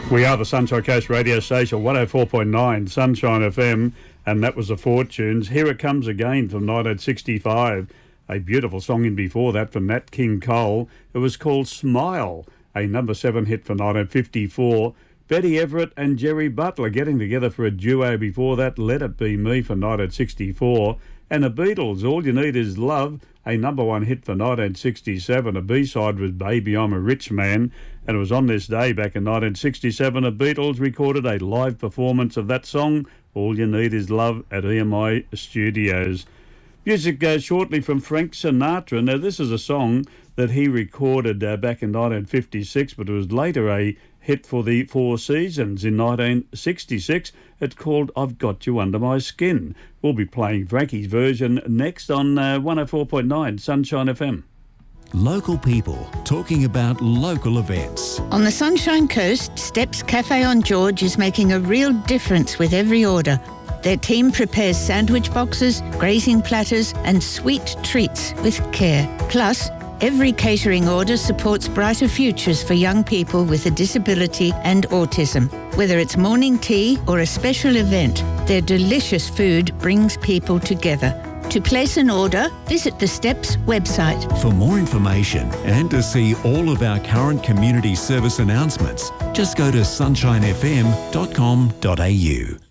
We are the Sunshine Coast radio station, 104.9 Sunshine FM, and that was the Fortunes. Here It Comes Again from 1965. A beautiful song in before that from Nat King Cole. It was called Smile, a number 7 hit for 1954. Betty Everett and Jerry Butler getting together for a duo before that, Let It Be Me for 1964. And the Beatles, All You Need Is Love, a number 1 hit for 1967. A B-side was Baby I'm a Rich Man, and it was on this day back in 1967 the Beatles recorded a live performance of that song, All You Need Is Love, at EMI Studios. Music goes shortly from Frank Sinatra. Now this is a song that he recorded back in 1956, but it was later a hit for the Four Seasons in 1966. It's called I've Got You Under My Skin. We'll be playing Frankie's version next on 104.9 Sunshine FM. Local people talking about local events. On the Sunshine Coast, Steps Cafe on George is making a real difference with every order. Their team prepares sandwich boxes, grazing platters and sweet treats with care. Plus, every catering order supports brighter futures for young people with a disability and autism. Whether it's morning tea or a special event, their delicious food brings people together. To place an order, visit the Steps website. For more information and to see all of our current community service announcements, just go to sunshinefm.com.au.